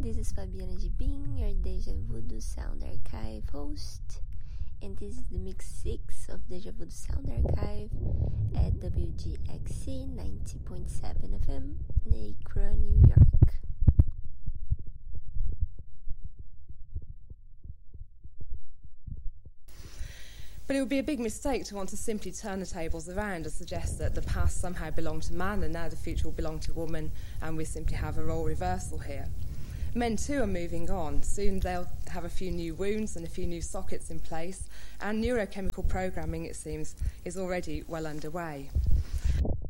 this is Fabiana Gibin, your Deja Vu do Sound Archive host, and this is the mix 6 of Deja Vu do Sound Archive at WGXC 90.7 FM, Acra, New York. But it would be a big mistake to want to simply turn the tables around and suggest that the past somehow belonged to man and now the future will belong to woman, and we simply have a role reversal here. Men too are moving on. Soon they'll have a few new wounds and a few new sockets in place, and neurochemical programming, it seems, is already well underway.